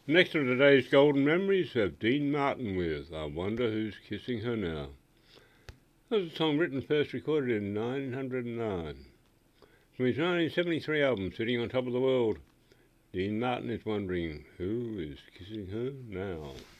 Next of today's golden memories have Dean Martin with I Wonder Who's Kissing Her Now. That was a song written first recorded in 1909. From his 1973 album, Sitting on Top of the World, Dean Martin is wondering who is kissing her now.